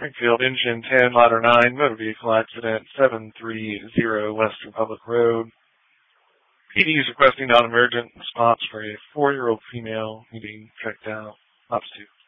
Springfield, engine 10, ladder 9, motor vehicle accident, 730 West Republic Road. PD is requesting non-emergent response for a 4-year-old female needing checked out. Ops 2.